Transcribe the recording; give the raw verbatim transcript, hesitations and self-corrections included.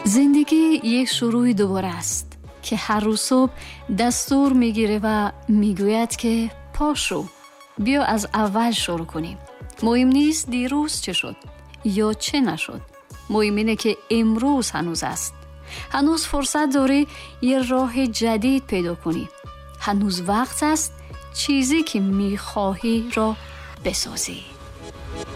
زندگی یک شروع دوباره است که هر روز صبح دستور میگیره و میگوید که پاشو بیا از اول شروع کنیم. مهم نیست دیروز چه شد یا چه نشد، مهم اینه که امروز هنوز است. هنوز فرصت داری یه راه جدید پیدا کنی. هنوز وقت است چیزی که میخواهی را بسازی.